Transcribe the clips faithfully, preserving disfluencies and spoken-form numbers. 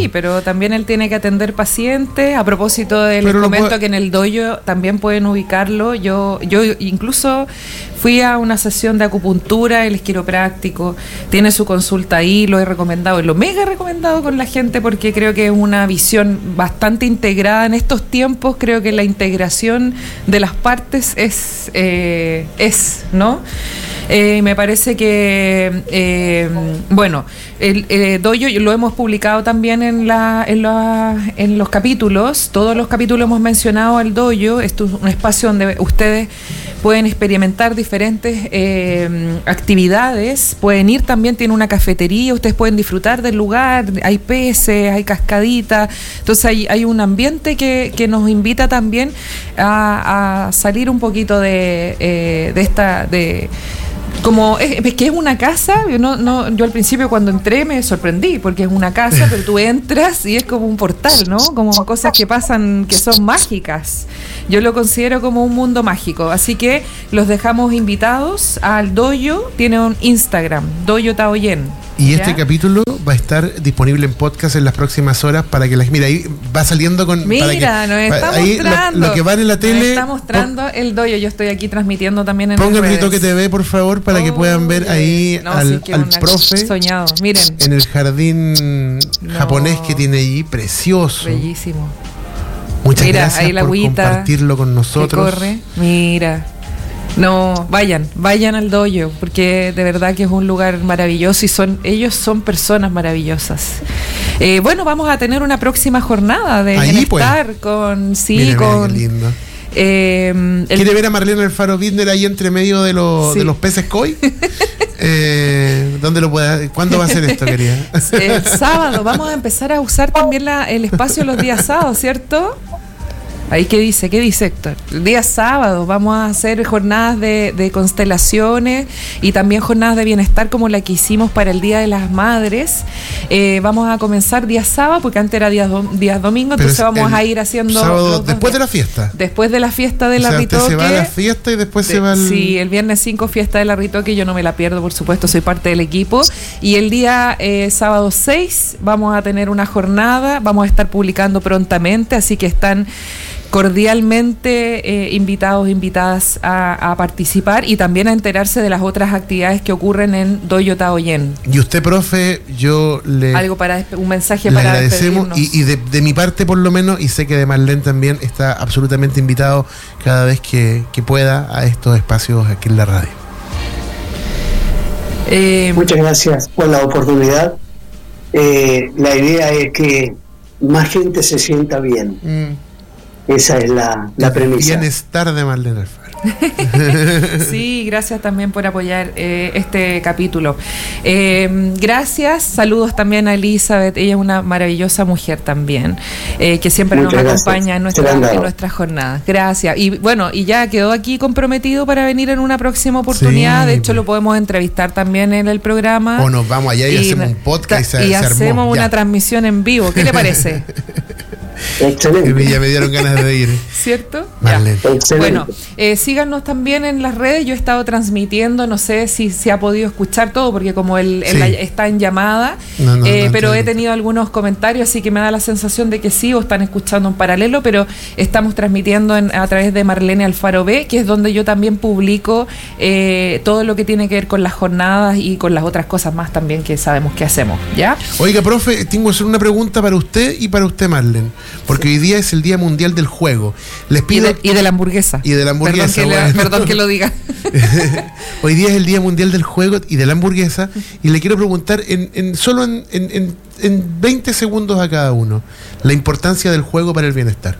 Sí, pero también él tiene que atender pacientes. A propósito de, les comento puede... que en el dojo también pueden ubicarlo. Yo, yo incluso fui a una sesión de acupuntura, él es quiropráctico, tiene su consulta ahí, lo he recomendado, y lo mega recomendado con la gente porque creo que es una visión bastante integrada en estos tiempos. Creo que la integración de las partes es, eh, es ¿no? Eh, me parece que, eh, bueno, el eh, dojo lo hemos publicado también en, la, en, la, en los capítulos, todos los capítulos hemos mencionado al dojo. Esto es un espacio donde ustedes pueden experimentar diferentes eh, actividades, pueden ir también, tiene una cafetería, ustedes pueden disfrutar del lugar, hay peces, hay cascaditas, entonces hay, hay un ambiente que, que nos invita también a, a salir un poquito de, eh, de esta... de como es, es que es una casa. Yo no, no, yo al principio cuando entré me sorprendí porque es una casa, pero tú entras y es como un portal, ¿no? Como cosas que pasan que son mágicas. Yo lo considero como un mundo mágico, así que los dejamos invitados al dojo. Tiene un Instagram, Dojo Taoyen. Y ¿ya? Este capítulo va a estar disponible en podcast en las próximas horas para que las... Mira, ahí va saliendo con... Mira, para que, nos está ahí mostrando. Lo, lo que va en la tele... Nos está mostrando pon, el dojo. Yo estoy aquí transmitiendo también en Pongan mi toque T V, por favor, para oh, que puedan ver ahí no, al, sí, al profe. Soñado. Miren. En el jardín no. japonés que tiene ahí, precioso. Bellísimo. Muchas Mira, gracias ahí la por agüita compartirlo con nosotros. Que corre. Mira. No, vayan, vayan al dojo, porque de verdad que es un lugar maravilloso y son ellos son personas maravillosas. Eh, bueno, vamos a tener una próxima jornada de ahí bienestar pues. con sí, mira, con mira, qué lindo. Eh, ¿Quiere ver a Marlene Alfaro Bittner ahí entre medio de, lo, sí. de los peces koi? eh, ¿Dónde lo pueda? ¿Cuándo va a ser esto, querida? El sábado, vamos a empezar a usar también la, el espacio los días sábados, ¿cierto? Ahí, ¿qué dice? ¿Qué dice Héctor? El día sábado vamos a hacer jornadas de, de constelaciones y también jornadas de bienestar como la que hicimos para el Día de las Madres. Eh, vamos a comenzar día sábado, porque antes era día, do, día domingo, entonces vamos a ir haciendo... Sábado, después de la fiesta. Después de la fiesta de la Ritoque. Se va a la fiesta y después de, se va al... Sí, el viernes cinco, fiesta de la Ritoque, yo no me la pierdo, por supuesto, soy parte del equipo. Y el día eh, sábado seis vamos a tener una jornada, vamos a estar publicando prontamente, así que están... cordialmente eh, invitados, invitadas a, a participar y también a enterarse de las otras actividades que ocurren en Dojo Taoyen. Y usted, profe, yo le... Algo para, un mensaje le para agradecemos y, y de, de mi parte por lo menos, y sé que de Marlene también está absolutamente invitado cada vez que, que pueda a estos espacios aquí en la radio. Eh, Muchas gracias por la oportunidad. Eh, la idea es que más gente se sienta bien. Mm. Esa es la, la premisa. Bienestar de Marlene Alfaro. Sí, gracias también por apoyar eh, este capítulo. Eh, gracias, saludos también a Elizabeth, ella es una maravillosa mujer también, eh, que siempre Muchas nos gracias. acompaña en, nuestra, en nuestras jornadas. Gracias. Y bueno, y ya quedó aquí comprometido para venir en una próxima oportunidad. Sí, de hecho, lo podemos entrevistar también en el programa. O nos vamos allá y, y hacemos un podcast y, se, y se hacemos armó, una ya. transmisión en vivo. ¿Qué le parece? Excelente. Ya me dieron ganas de ir. ¿Cierto? Excelente. Bueno, eh, síganos también en las redes. Yo he estado transmitiendo, no sé si se ha podido escuchar todo, porque como él, sí. él está en llamada, no, no, eh, no, pero he tenido algunos comentarios, así que me da la sensación de que sí, o están escuchando en paralelo, pero estamos transmitiendo en, a través de Marlene Alfaro B, que es donde yo también publico eh, todo lo que tiene que ver con las jornadas y con las otras cosas más también que sabemos que hacemos, ¿ya? Oiga, profe, tengo que hacer una pregunta para usted y para usted, Marlene. Porque sí. hoy día es el Día Mundial del Juego. Les pido... y, de, y de la hamburguesa. Y de la hamburguesa. Perdón que, bueno. le, perdón que lo diga. Hoy día es el Día Mundial del Juego y de la hamburguesa. Y le quiero preguntar, en, en solo en, en, en veinte segundos a cada uno, la importancia del juego para el bienestar.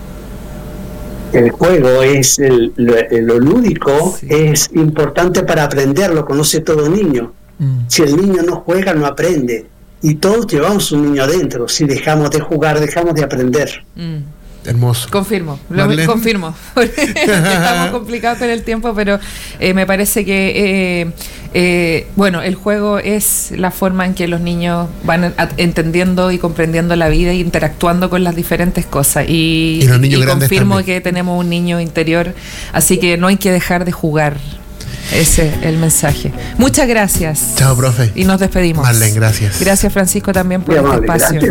El juego es el, lo, lo lúdico, sí. es importante para aprender, lo conoce todo niño. Mm. Si el niño no juega, no aprende. Y todos llevamos un niño adentro. Si dejamos de jugar, dejamos de aprender. Mm. Hermoso. Confirmo, lo Marlene. confirmo. Estamos complicados con el tiempo, pero eh, me parece que, eh, eh, bueno, el juego es la forma en que los niños van a, entendiendo y comprendiendo la vida e interactuando con las diferentes cosas. Y, y, los niños y confirmo también. que tenemos un niño interior, así que no hay que dejar de jugar. Ese es el mensaje. Muchas gracias. Chao, profe. Y nos despedimos. Marlene, gracias. Gracias, Francisco, también por Muy este amable, espacio. Gracias.